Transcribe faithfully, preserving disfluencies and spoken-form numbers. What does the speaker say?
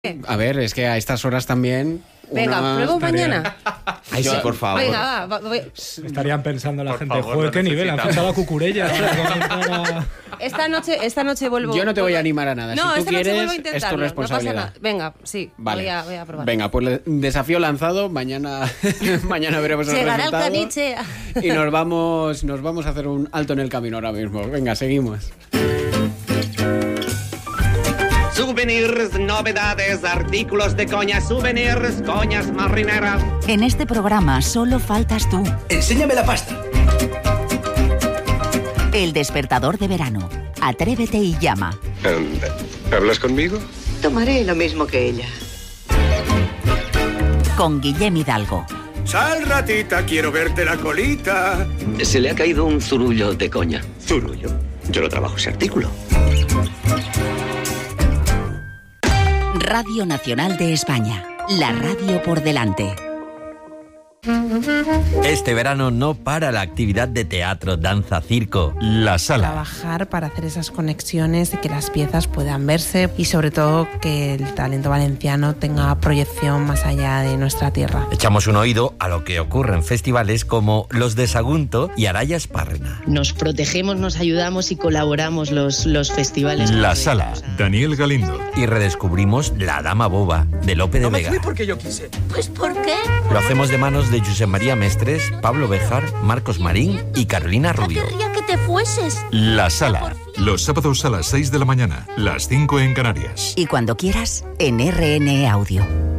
A ver, es que a estas horas también... Venga, una... pruebo Estaría... mañana. Ay, sí, por favor. Venga, va, voy. Estarían pensando la Por gente, favor, joder, lo qué nivel, han necesitamos. fichado a Cucurella. O sea, Esta noche, esta noche vuelvo. Yo no te voy a vuelvo- animar a nada. No, Si tú esta noche quieres, vuelvo a es tu intentarlo. responsabilidad. No pasa nada. Venga, sí, Vale. voy, a, voy a probar. Venga, pues el desafío lanzado. Mañana, mañana veremos el Llegará el resultado. caniche. Y nos vamos, nos vamos a hacer un alto en el camino ahora mismo. Venga, seguimos. Souvenirs, novedades, artículos de coña, souvenirs, coñas marineras. En este programa solo faltas tú. Enséñame la pasta. El despertador de verano. Atrévete y llama. Anda, ¿hablas conmigo? Tomaré lo mismo que ella. Con Guillem Hidalgo. Sal, ratita, quiero verte la colita. Se le ha caído un zurullo de coña. ¿Zurullo? Yo no trabajo ese artículo. Radio Nacional de España. La radio por delante. Este verano no para la actividad de teatro, danza, circo. La Sala. Trabajar para hacer esas conexiones y que las piezas puedan verse y sobre todo que el talento valenciano tenga proyección más allá de nuestra tierra. Echamos un oído a lo que ocurre en festivales como los de Sagunto y Araya Espárrena. Nos protegemos, nos ayudamos y colaboramos los, los festivales. La Sala. Daniel Galindo. Y redescubrimos La Dama Boba de Lope de Vega. porque yo quise. Pues ¿por qué? Lo hacemos de manos de Josep María Mestres, Pablo Béjar, Marcos Marín y Carolina Rubio. Querría que te fueses. La Sala. Los sábados a las seis de la mañana, las cinco en Canarias. Y cuando quieras, en R N E Audio.